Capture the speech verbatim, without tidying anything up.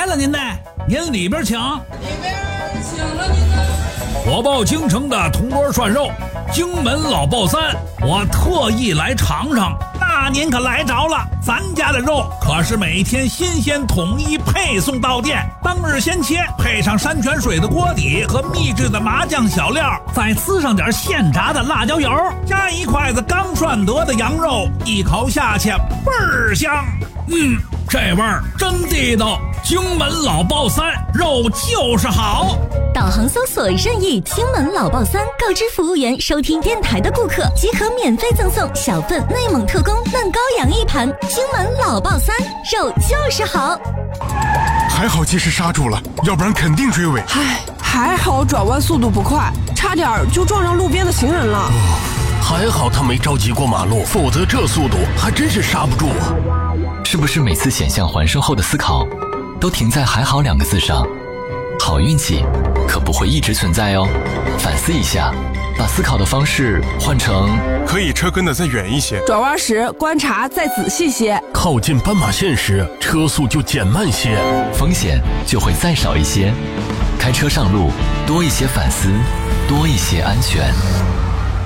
来了您呢，您里边请。 里边请了您呢。 火爆京城的铜锅涮肉，荆门老爆三，我特意来尝尝。那您可来着了，咱家的肉可是每天新鲜统一配送到店，当日先切，配上山泉水的锅底和秘制的麻酱小料，再呲上点现炸的辣椒油，加一筷子刚涮得的羊肉，一口下去倍儿香。嗯，这味儿真地道。荆门老爆三，肉就是好。 导航搜索任意荆门老爆三，告知服务员收听电台的顾客即可免费赠送小份内蒙特供嫩羔羊一盘。荆门老爆三，肉就是好。 还好及时刹住了，要不然肯定追尾。 唉，还好转弯速度不快，差点就撞上路边的行人了。 哦，还好他没着急过马路，否则这速度还真是刹不住啊。 是不是每次险象环生后的思考都停在还好两个字上？好运气可不会一直存在哦，反思一下，把思考的方式换成可以车跟得再远一些， 转弯时观察再仔细些， 靠近斑马线时车速就减慢些， 风险就会再少一些。开车上路多一些反思，多一些安全。